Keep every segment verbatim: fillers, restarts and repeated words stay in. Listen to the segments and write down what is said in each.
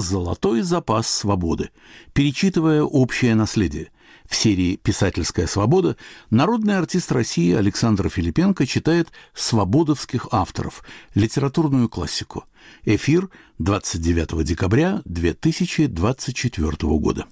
«Золотой запас свободы», перечитывая общее наследие. В серии «Писательская свобода» народный артист России Александр Филипенко читает свободовских авторов, литературную классику. Эфир двадцать девятого декабря две тысячи двадцать четвёртого года.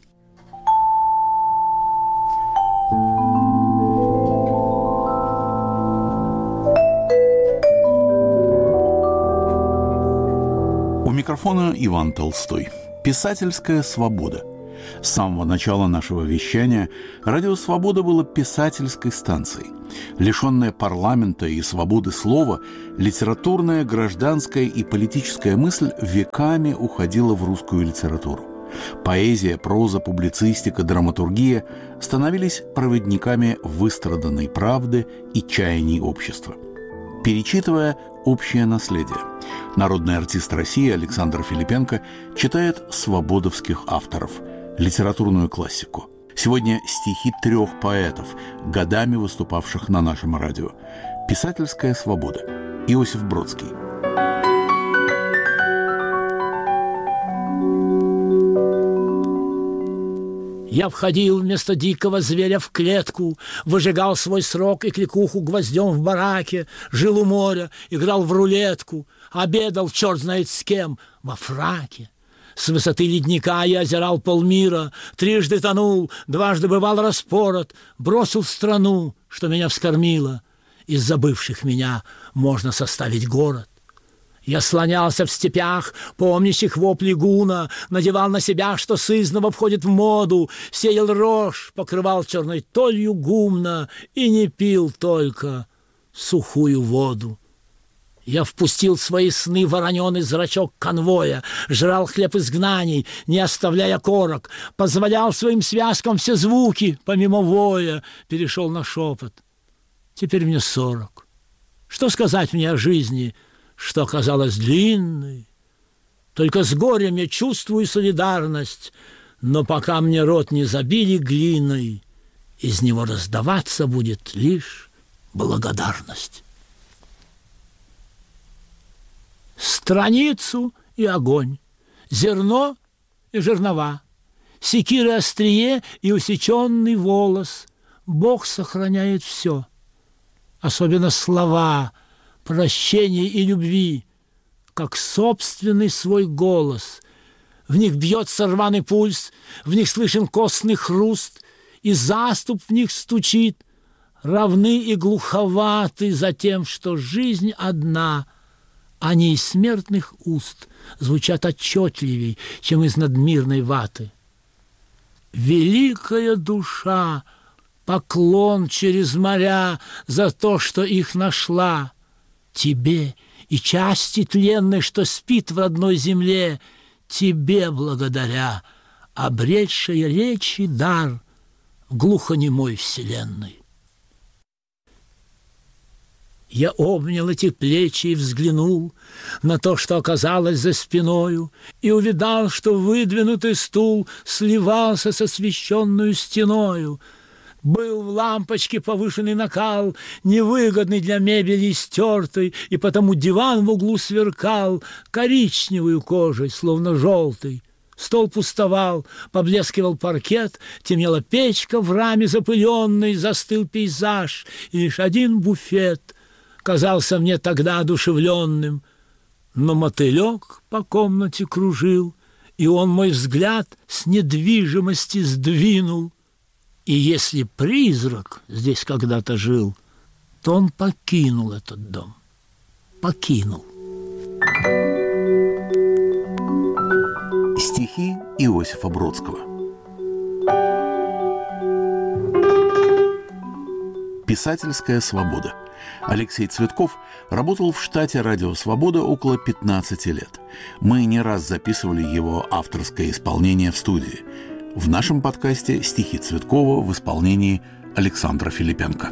У микрофона Иван Толстой. «Писательская свобода». С самого начала нашего вещания радио «Свобода» было писательской станцией. Лишенная парламента и свободы слова, литературная, гражданская и политическая мысль веками уходила в русскую литературу. Поэзия, проза, публицистика, драматургия становились проводниками выстраданной правды и чаяний общества. Перечитывая общее наследие, народный артист России Александр Филипенко читает свободовских авторов, литературную классику. Сегодня стихи трех поэтов, годами выступавших на нашем радио. «Писательская свобода». Иосиф Бродский. Я входил вместо дикого зверя в клетку, выжигал свой срок и кликуху гвоздем в бараке, жил у моря, играл в рулетку, обедал черт знает с кем во фраке. С высоты ледника я озирал полмира, трижды тонул, дважды бывал распорот, бросил страну, что меня вскормила. Из забывших меня можно составить город. Я слонялся в степях, помнящих вопли гуна, надевал на себя, что сызново входит в моду, сеял рожь, покрывал черной толью гумна и не пил только сухую воду. Я впустил в свои сны вороненый зрачок конвоя, жрал хлеб изгнаний, не оставляя корок, позволял своим связкам все звуки, помимо воя, перешел на шепот. Теперь мне сорок. Что сказать мне о жизни, что казалось длинной? Только с горем я чувствую солидарность, но пока мне рот не забили глиной, из него раздаваться будет лишь благодарность. Страницу и огонь, зерно и жернова, секиры острие и усеченный волос. Бог сохраняет все, особенно слова прощения и любви, как собственный свой голос. В них бьется рваный пульс, в них слышен костный хруст, и заступ в них стучит, равны и глуховаты за тем, что жизнь одна, а не из смертных уст звучат отчетливей, чем из надмирной ваты. Великая душа, поклон через моря за то, что их нашла. Тебе и части тленной, что спит в родной земле, тебе благодаря, обретшая речи дар в глухонемой вселенной. Я обнял эти плечи и взглянул на то, что оказалось за спиною, и увидал, что выдвинутый стул сливался с освещенную стеною. Был в лампочке повышенный накал, невыгодный для мебели стертый, и потому диван в углу сверкал коричневой кожей, словно желтый. Стол пустовал, поблескивал паркет, темнела печка в раме запыленной, застыл пейзаж, и лишь один буфет казался мне тогда одушевленным. Но мотылек по комнате кружил, и он мой взгляд с недвижимости сдвинул. И если призрак здесь когда-то жил, то он покинул этот дом. Покинул. Стихи Иосифа Бродского. «Писательская свобода». Алексей Цветков работал в штате «Радио Свобода» около пятнадцати лет. Мы не раз записывали его авторское исполнение в студии. В нашем подкасте стихи Цветкова в исполнении Александра Филипенко.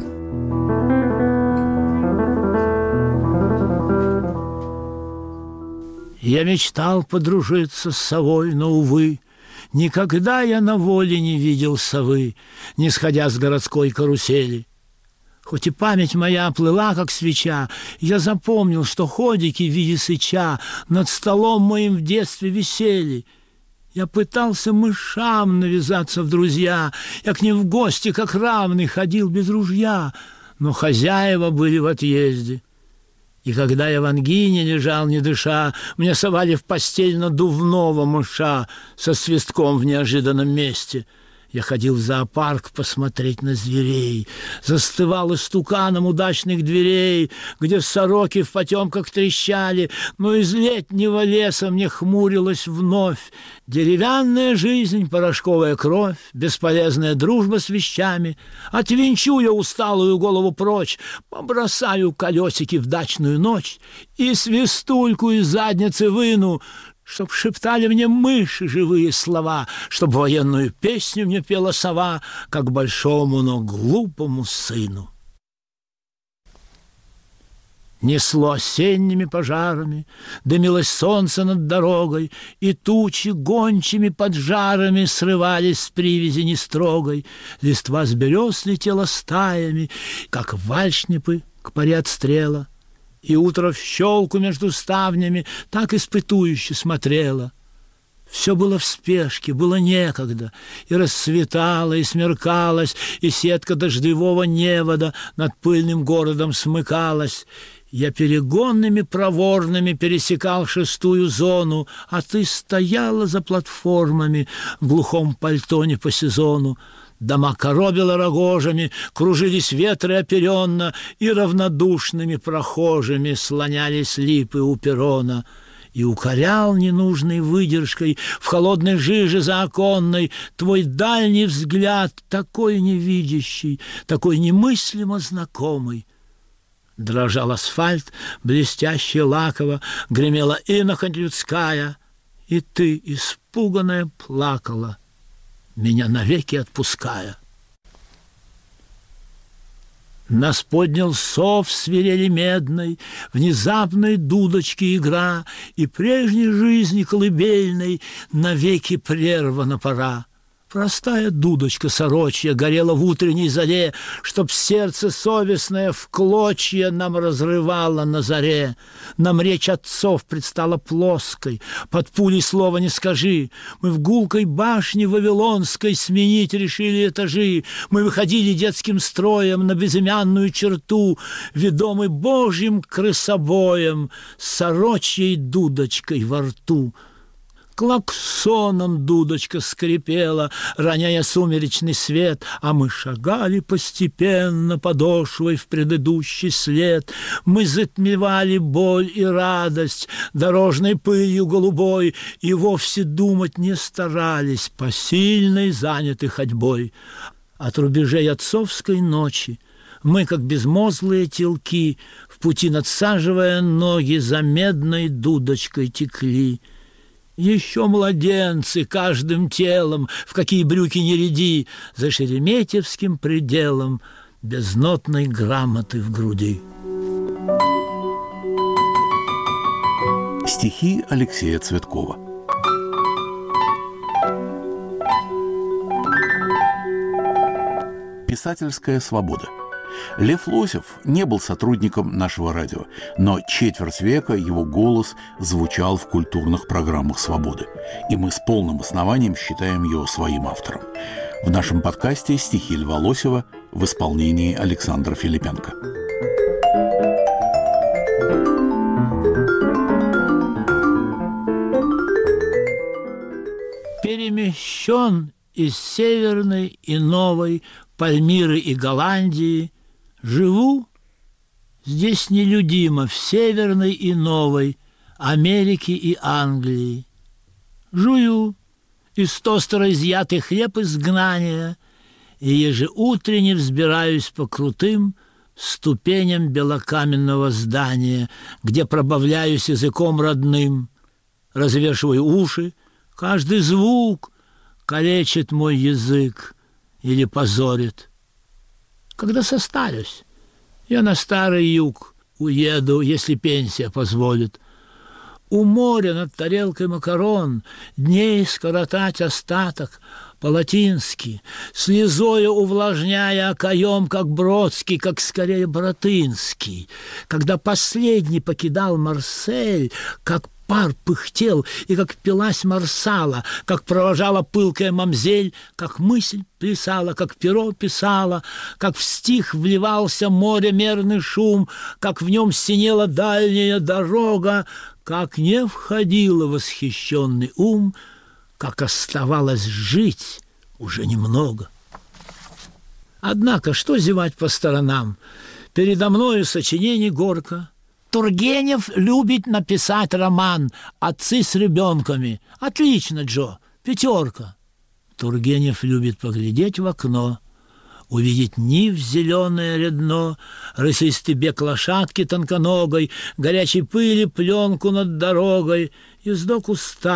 Я мечтал подружиться с совой, но, увы, никогда я на воле не видел совы, не сходя с городской карусели. Хоть и память моя плыла, как свеча, я запомнил, что ходики в виде сыча над столом моим в детстве висели. Я пытался мышам навязаться в друзья, я к ним в гости, как равный, ходил без ружья, но хозяева были в отъезде. И когда я в ангине лежал, не дыша, мне совали в постель надувного мыша со свистком в неожиданном месте. Я ходил в зоопарк посмотреть на зверей, застывал истуканом удачных дверей, где сороки в потемках трещали, но из летнего леса мне хмурилась вновь деревянная жизнь, порошковая кровь, бесполезная дружба с вещами. Отвинчу я усталую голову прочь, побросаю колесики в дачную ночь и свистульку из задницы выну, чтоб шептали мне мыши живые слова, чтоб военную песню мне пела сова, как большому, но глупому сыну. Несло осенними пожарами, дымилось солнце над дорогой, и тучи гончими поджарами срывались с привязи нестрогой. Листва с берез летела стаями, как вальшнепы к паре отстрела. И утро в щелку между ставнями так испытующе смотрело. Все было в спешке, было некогда, и расцветало, и смеркалось, и сетка дождевого невода над пыльным городом смыкалась. Я перегонными проворными пересекал шестую зону, а ты стояла за платформами в глухом пальто не по сезону. Дома коробило рогожами, кружились ветры оперенно, и равнодушными прохожими слонялись липы у перрона. И укорял ненужной выдержкой в холодной жиже заоконной твой дальний взгляд, такой невидящий, такой немыслимо знакомый. Дрожал асфальт, блестяще лаково, гремела инохоть людская, и ты, испуганная, плакала, меня навеки отпуская. Нас поднял сов свирели медной, внезапной дудочки игра, и прежней жизни колыбельной навеки прервана пора. Простая дудочка сорочья горела в утренней заре, чтоб сердце совестное в клочья нам разрывало на заре. Нам речь отцов предстала плоской, под пулей слова не скажи. Мы в гулкой башне вавилонской сменить решили этажи. Мы выходили детским строем на безымянную черту, ведомы Божьим крысобоем, с сорочьей дудочкой во рту. Клаксоном дудочка скрипела, роняя сумеречный свет, а мы шагали постепенно подошвой в предыдущий след. Мы затмевали боль и радость дорожной пылью голубой и вовсе думать не старались, посильной заняты ходьбой. От рубежей отцовской ночи мы, как безмозглые телки, в пути надсаживая ноги, за медной дудочкой текли. Еще младенцы каждым телом, в какие брюки не ряди, за шереметьевским пределом без нотной грамоты в груди. Стихи Алексея Цветкова. Писательская свобода. Лев Лосев не был сотрудником нашего радио, но четверть века его голос звучал в культурных программах «Свободы», и мы с полным основанием считаем его своим автором. В нашем подкасте стихи Льва Лосева в исполнении Александра Филипенко. Перемещен из Северной и Новой, Пальмиры и Голландии, живу здесь нелюдимо в Северной и Новой, Америке и Англии. Жую из тостера изъятый хлеб изгнания, и ежеутренне взбираюсь по крутым ступеням белокаменного здания, где пробавляюсь языком родным, развешиваю уши, каждый звук калечит мой язык или позорит. Когда состарюсь, я на старый юг уеду, если пенсия позволит. У моря над тарелкой макарон дней скоротать остаток по-латински, слезою увлажняя окоем, как Бродский, как скорее Боротынский. Когда последний покидал Марсель, как пар пыхтел, и как пилась марсала, как провожала пылкая мамзель, как мысль плясала, как перо писала, как в стих вливался море мерный шум, как в нем синела дальняя дорога, как не входила восхищенный ум, как оставалось жить уже немного. Однако, что зевать по сторонам? Передо мною сочинений горка. Тургенев любит написать роман «Отцы с ребенками». Отлично, Джо, пятерка. Тургенев любит поглядеть в окно, увидеть нив зеленое редно, рысистый бег лошадки тонконогой, горячей пыли пленку над дорогой, ездок устал.